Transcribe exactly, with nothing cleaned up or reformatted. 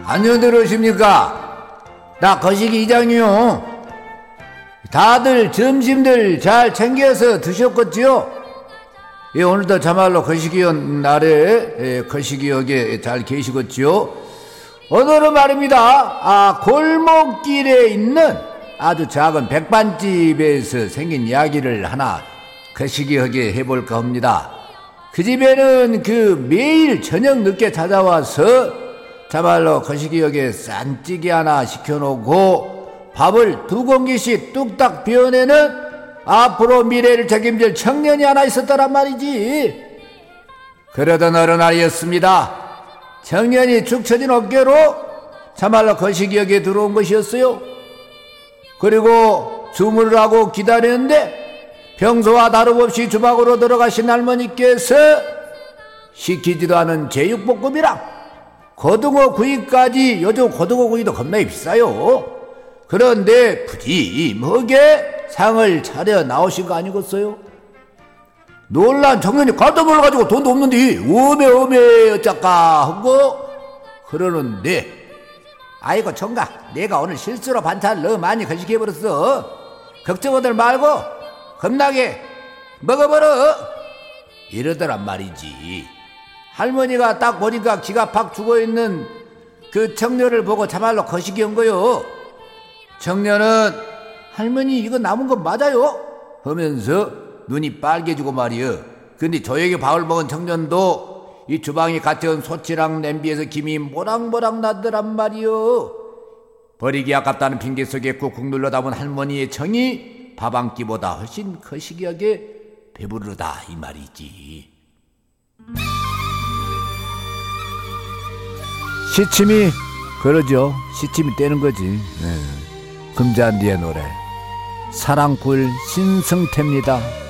안녕들 오십니까? 나 거시기 이장이요. 다들 점심들 잘 챙겨서 드셨겠지요? 예, 오늘도 참말로 거시기한 날에 예, 거시기역에 잘 계시겠지요? 오늘은 말입니다. 아, 골목길에 있는 아주 작은 백반집에서 생긴 이야기를 하나 거시기하게 해볼까 합니다. 그 집에는 그 매일 저녁 늦게 찾아와서 참말로 거시기역에 싼찌개 하나 시켜놓고 밥을 두 공기씩 뚝딱 비워내는 앞으로 미래를 책임질 청년이 하나 있었더란 말이지. 그러던 어느 날이었습니다. 청년이 축 처진 어깨로 참말로 거시기역에 들어온 것이었어요. 그리고 주문을 하고 기다렸는데 평소와 다름없이 주방으로 들어가신 할머니께서 시키지도 않은 제육볶음이랑 고등어 구이까지, 요즘 고등어 구이도 겁나게 비싸요. 그런데 푸짐하게 상을 차려 나오신 거 아니겠어요? 놀란 청년이 깜짝 놀라가지고 돈도 없는데 어메 어메 어쩌까 하고 그러는데, 아이고 청각, 내가 오늘 실수로 반찬을 너무 많이 거시기해버렸어. 걱정들 말고 겁나게 먹어버려 이러더란 말이지. 할머니가 딱 보니까 기가 팍 죽어있는 그 청년을 보고 참말로 거시기한 거요. 청년은 할머니 이거 남은 거 맞아요? 하면서 눈이 빨개지고 말이여. 근데 저녁에 밥을 먹은 청년도 이 주방에 갇혀온 소치랑 냄비에서 김이 모락모락 나더란 말이여. 버리기 아깝다는 핑계 속에 꾹꾹 눌러 담은 할머니의 정이 밥 한 끼보다 훨씬 거시기하게 배부르다 이 말이지. 시침이 그러죠. 시침이 떼는 거지. 네. 금잔디의 노래 사랑꿀 신승태입니다.